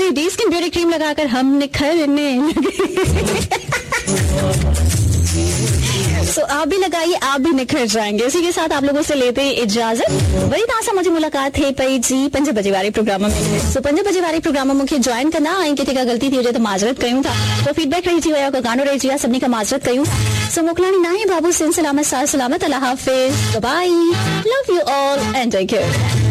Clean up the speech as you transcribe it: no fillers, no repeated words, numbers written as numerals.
G D skin beauty cream लगाकर हम निखरने लगे। तो आप भी लगाइए, आप भी निखर जाएंगे। इसी के साथ आप लोगों से लेते हैं इजाजत। वही तासा मुझे मुलाकात है पई जी 5 बजे वाले प्रोग्राम में। सो 5 बजे वाले प्रोग्राम में मुझे ज्वाइन करना आई किथे का गलती थी तो माजरत कयूं था। तो फीडबैक रही जी का गानो रही जी सबनी का माजरत कयूं। सो मोकलानी ना ही बाबू सिन सलामत साल सलामत अल्लाह हाफिज bye love you all and take care.